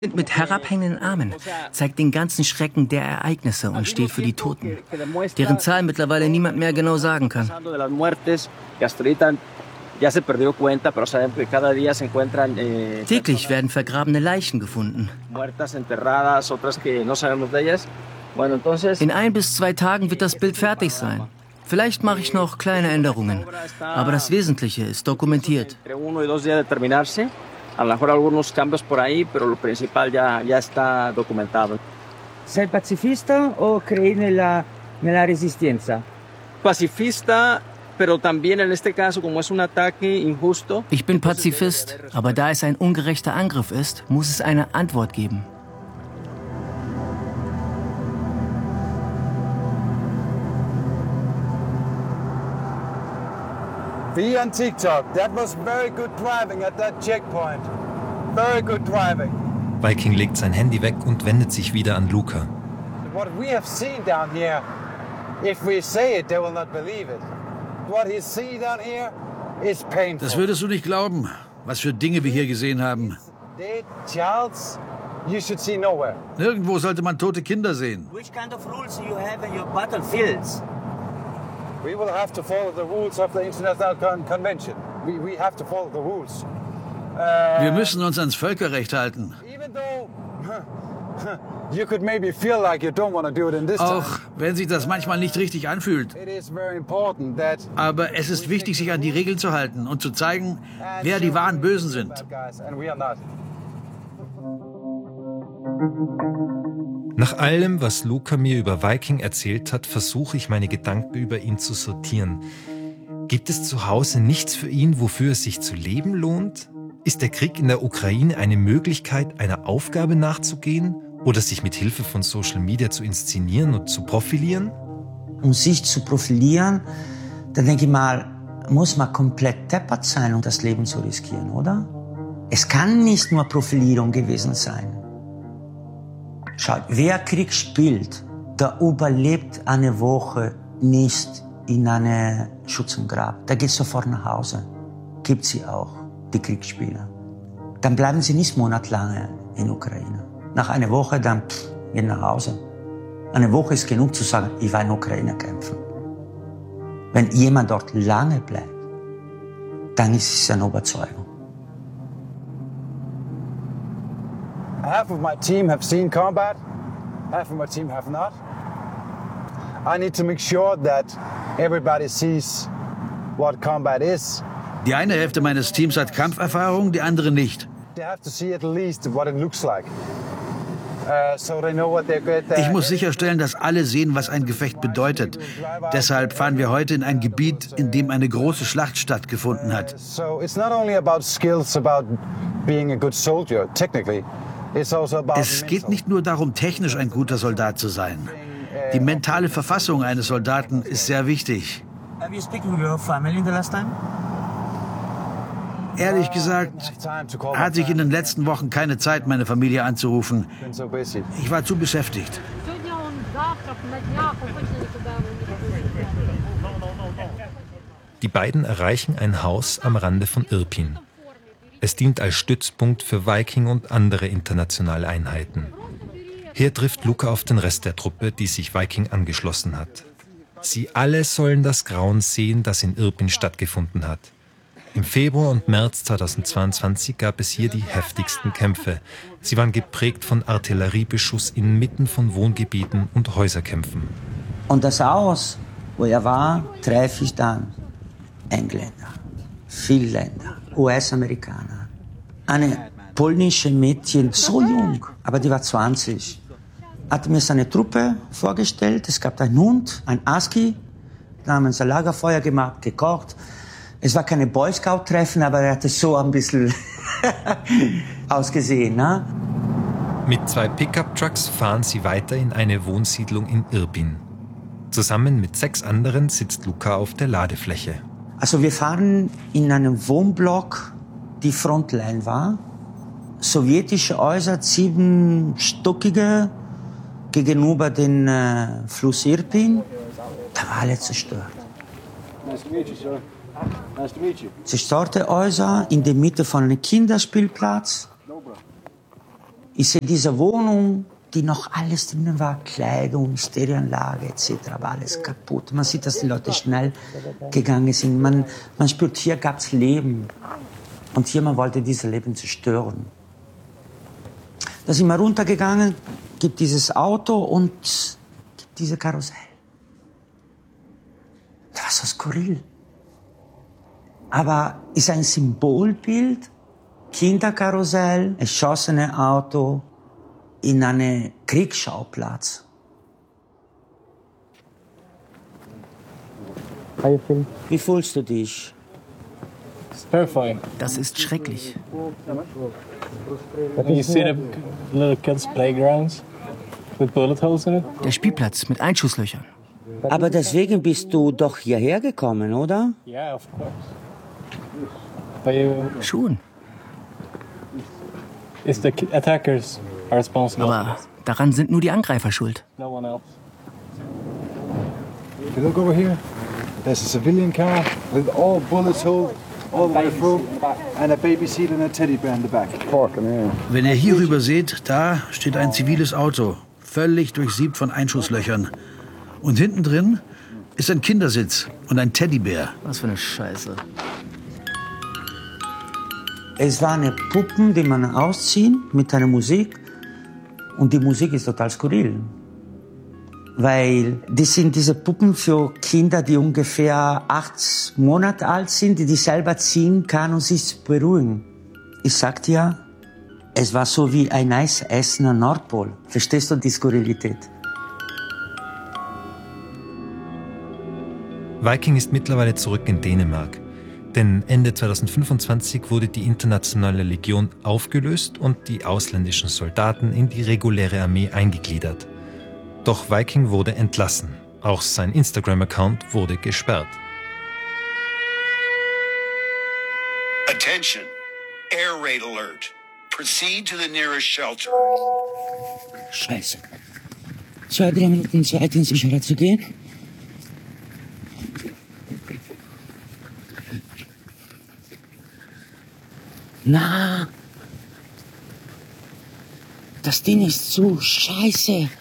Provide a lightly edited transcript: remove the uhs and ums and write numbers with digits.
Mit herabhängenden Armen, zeigt den ganzen Schrecken der Ereignisse und steht für die Toten, deren Zahl mittlerweile niemand mehr genau sagen kann. Täglich werden vergrabene Leichen gefunden. In 1 bis 2 Tagen wird das Bild fertig sein. Vielleicht mache ich noch kleine Änderungen, aber das Wesentliche ist dokumentiert. A lo mejor algunos cambios por ahí, pero lo principal ya está documentado. Sei pacifista o crei nella resistenza? Pacifista, pero también en este caso, como es un ataque injusto. Ich bin Pazifist, aber da es ein ungerechter Angriff ist, muss es eine Antwort geben. Wie on TikTok, that was very good driving at that checkpoint. Very good driving. Viking legt sein Handy weg und wendet sich wieder an Luca. What we have seen down here, if we say it, they will not believe it. What he see down here is painful. Das würdest du nicht glauben, was für Dinge wir hier gesehen haben. Dead childs, you should see nowhere. Nirgendwo sollte man tote Kinder sehen. Which kind of rules you have in your battlefields? We will have to follow the rules of the International Convention. We have to follow the rules. Wir müssen uns ans Völkerrecht halten. Even though you could maybe feel like you don't want to do it in this time. Auch wenn sich das manchmal nicht richtig anfühlt. It is very important that. Aber es ist wichtig, sich an die Regeln zu halten und zu zeigen, wer die wahren Bösen sind. Nach allem, was Luca mir über Viking erzählt hat, versuche ich meine Gedanken über ihn zu sortieren. Gibt es zu Hause nichts für ihn, wofür es sich zu leben lohnt? Ist der Krieg in der Ukraine eine Möglichkeit, einer Aufgabe nachzugehen oder sich mit Hilfe von Social Media zu inszenieren und zu profilieren? Um sich zu profilieren, dann denke ich mal, muss man komplett deppert sein, um das Leben zu riskieren, oder? Es kann nicht nur Profilierung gewesen sein. Schaut, wer Krieg spielt, der überlebt eine Woche nicht in einem Schutz und Grab. Der geht sofort nach Hause. Gibt sie auch, die Kriegsspieler. Dann bleiben sie nicht monatelang in Ukraine. Nach einer Woche dann gehen nach Hause. Eine Woche ist genug zu sagen, ich war in Ukraine kämpfen. Wenn jemand dort lange bleibt, dann ist es eine Überzeugung. Half of my team have seen combat, half of my team have not. I need to make sure that everybody sees what combat is. Die eine Hälfte meines Teams hat Kampferfahrung, die andere nicht. They have to see at least what it looks like. So they know what they're good at. Ich muss sicherstellen, dass alle sehen, was ein Gefecht bedeutet. Deshalb fahren wir heute in ein Gebiet, in dem eine große Schlacht stattgefunden hat. So it's not only about skills, about being a good soldier, technically. Es geht nicht nur darum, technisch ein guter Soldat zu sein. Die mentale Verfassung eines Soldaten ist sehr wichtig. Have you spoken with your family in the last time? Ehrlich gesagt, hatte ich in den letzten Wochen keine Zeit, meine Familie anzurufen. Ich war zu beschäftigt. Die beiden erreichen ein Haus am Rande von Irpin. Es dient als Stützpunkt für Viking und andere internationale Einheiten. Hier trifft Luca auf den Rest der Truppe, die sich Viking angeschlossen hat. Sie alle sollen das Grauen sehen, das in Irpin stattgefunden hat. Im Februar und März 2022 gab es hier die heftigsten Kämpfe. Sie waren geprägt von Artilleriebeschuss inmitten von Wohngebieten und Häuserkämpfen. Und das Haus, wo er war, treffe ich dann Engländer, Finnländer, US-Amerikaner. Eine polnische Mädchen, so jung, aber die war 20, hat mir seine Truppe vorgestellt. Es gab einen Hund, ein Husky, da haben sie ein Lagerfeuer gemacht, gekocht. Es war keine Boy Scout-Treffen, aber er hatte so ein bisschen ausgesehen. Ne? Mit 2 Pickup-Trucks fahren sie weiter in eine Wohnsiedlung in Irpin. Zusammen mit 6 anderen sitzt Luca auf der Ladefläche. Also wir fahren in einem Wohnblock, die Frontline war. Sowjetische Häuser, 7-stockige, gegenüber den Fluss Irpin. Da war alles zerstört. Zerstörte Häuser in der Mitte von einem Kinderspielplatz. Ich sehe diese Wohnung, die noch alles drinnen war, Kleidung, Stereoanlage etc., war alles kaputt. Man sieht, dass die Leute schnell gegangen sind. Man spürt, hier gab es Leben. Und jemand wollte dieses Leben zerstören. Da sind wir runtergegangen, gibt dieses Auto und gibt diese Karussell. Das war so skurril. Aber ist ein Symbolbild, Kinderkarussell, erschossene Auto in einem Kriegsschauplatz. Wie fühlst du dich? Das ist schrecklich. You see the little kids' playgrounds with bullet holes in it? Der Spielplatz mit Einschusslöchern. Aber deswegen bist du doch hierher gekommen, oder? Yeah, of course. But you, Schon. it's the attackers are responsible. Aber daran sind nur die Angreifer schuld. No one else. If you look over here, there's a civilian car with all bullets holes all the way through, and a baby seat and a teddy bear in the back. Wenn ihr hier rüber seht, da steht ein ziviles Auto, völlig durchsiebt von Einschusslöchern. Und hinten drin ist ein Kindersitz und ein Teddybär. Was für eine Scheiße. Es waren Puppen, die man ausziehen mit einer Musik. Und die Musik ist total skurril. Weil das sind diese Puppen für Kinder, die ungefähr 8 Monate alt sind, die selber ziehen kann und sich beruhigen. Ich sag dir, es war so wie ein Eisessen am Nordpol. Verstehst du die Skurrilität? Viking ist mittlerweile zurück in Dänemark. Denn Ende 2025 wurde die internationale Legion aufgelöst und die ausländischen Soldaten in die reguläre Armee eingegliedert. Doch Viking wurde entlassen. Auch sein Instagram-Account wurde gesperrt. Attention. Air raid alert. Proceed to the nearest shelter. Scheiße. 2-3 Minuten Zeit, in Sicherheit zu gehen. Na, das Ding ist zu. Scheiße.